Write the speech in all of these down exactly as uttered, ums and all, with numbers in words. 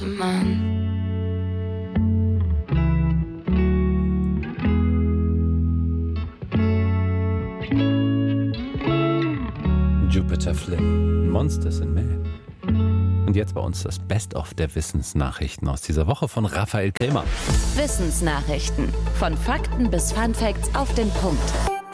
echte Mann. Jupiter Flynn, Monsters and Men. Und jetzt bei uns das Best-of der Wissensnachrichten aus dieser Woche von Raphael Krämer. Wissensnachrichten. Von Fakten bis Funfacts auf den Punkt.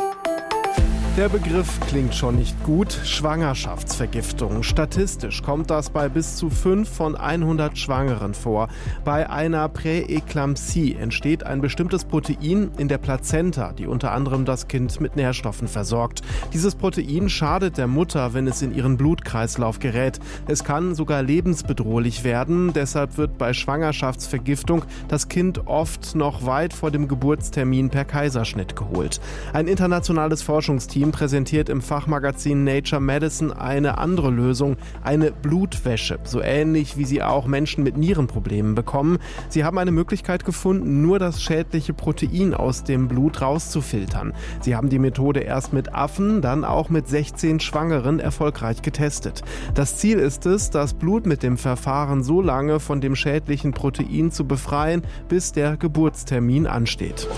Der Begriff klingt schon nicht gut. Schwangerschaftsvergiftung. Statistisch kommt das bei bis zu fünf von hundert Schwangeren vor. Bei einer Präeklampsie entsteht ein bestimmtes Protein in der Plazenta, die unter anderem das Kind mit Nährstoffen versorgt. Dieses Protein schadet der Mutter, wenn es in ihren Blutkreislauf gerät. Es kann sogar lebensbedrohlich werden. Deshalb wird bei Schwangerschaftsvergiftung das Kind oft noch weit vor dem Geburtstermin per Kaiserschnitt geholt. Ein internationales Forschungsteam präsentiert im Fachmagazin Nature Medicine eine andere Lösung, eine Blutwäsche, so ähnlich wie sie auch Menschen mit Nierenproblemen bekommen. Sie haben eine Möglichkeit gefunden, nur das schädliche Protein aus dem Blut rauszufiltern. Sie haben die Methode erst mit Affen, dann auch mit sechzehn Schwangeren erfolgreich getestet. Das Ziel ist es, das Blut mit dem Verfahren so lange von dem schädlichen Protein zu befreien, bis der Geburtstermin ansteht.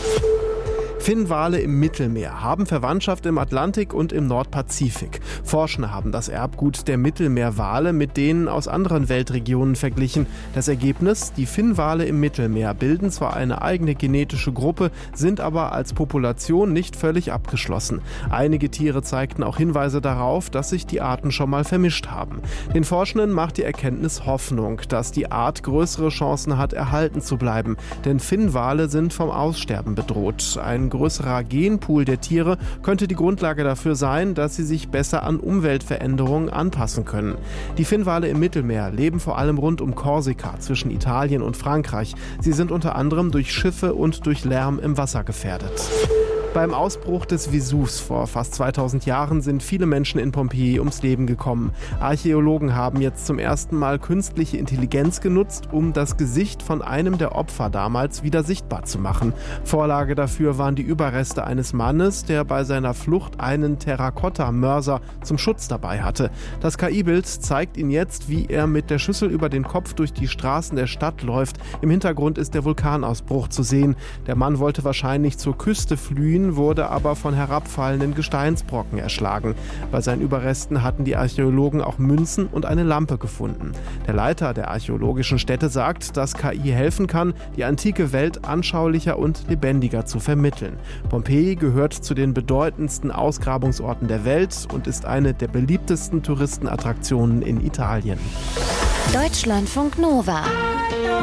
Finnwale im Mittelmeer haben Verwandtschaft im Atlantik und im Nordpazifik. Forscher haben das Erbgut der Mittelmeerwale mit denen aus anderen Weltregionen verglichen. Das Ergebnis: Die Finnwale im Mittelmeer bilden zwar eine eigene genetische Gruppe, sind aber als Population nicht völlig abgeschlossen. Einige Tiere zeigten auch Hinweise darauf, dass sich die Arten schon mal vermischt haben. Den Forschenden macht die Erkenntnis Hoffnung, dass die Art größere Chancen hat, erhalten zu bleiben. Denn Finnwale sind vom Aussterben bedroht. Ein größerer Genpool der Tiere könnte die Grundlage dafür sein, dass sie sich besser an Umweltveränderungen anpassen können. Die Finnwale im Mittelmeer leben vor allem rund um Korsika zwischen Italien und Frankreich. Sie sind unter anderem durch Schiffe und durch Lärm im Wasser gefährdet. Beim Ausbruch des Vesuvs vor fast zweitausend Jahren sind viele Menschen in Pompeji ums Leben gekommen. Archäologen haben jetzt zum ersten Mal künstliche Intelligenz genutzt, um das Gesicht von einem der Opfer damals wieder sichtbar zu machen. Vorlage dafür waren die Überreste eines Mannes, der bei seiner Flucht einen Terrakotta-Mörser zum Schutz dabei hatte. Das K I-Bild zeigt ihn jetzt, wie er mit der Schüssel über den Kopf durch die Straßen der Stadt läuft. Im Hintergrund ist der Vulkanausbruch zu sehen. Der Mann wollte wahrscheinlich zur Küste fliehen, wurde aber von herabfallenden Gesteinsbrocken erschlagen. Bei seinen Überresten hatten die Archäologen auch Münzen und eine Lampe gefunden. Der Leiter der archäologischen Stätte sagt, dass K I helfen kann, die antike Welt anschaulicher und lebendiger zu vermitteln. Pompeji gehört zu den bedeutendsten Ausgrabungsorten der Welt und ist eine der beliebtesten Touristenattraktionen in Italien. Deutschlandfunk Nova